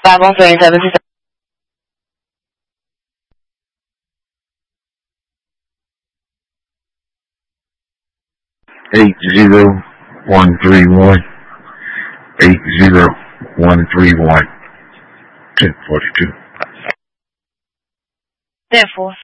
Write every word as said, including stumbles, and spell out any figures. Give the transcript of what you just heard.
five one three seven two. Eight zero one three one. Eight zero one three one. Ten forty two. Therefore.